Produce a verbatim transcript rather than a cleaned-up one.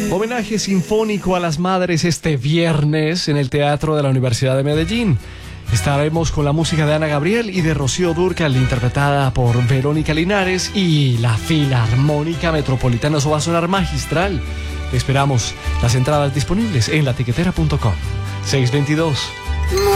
Homenaje sinfónico a las madres este viernes en el Teatro de la Universidad de Medellín. Estaremos con la música de Ana Gabriel y de Rocío Dúrcal, interpretada por Verónica Linares, y la Filarmónica Metropolitana. Eso va a sonar magistral. Te esperamos. Las entradas disponibles en la tiquetera punto com. seiscientos veintidós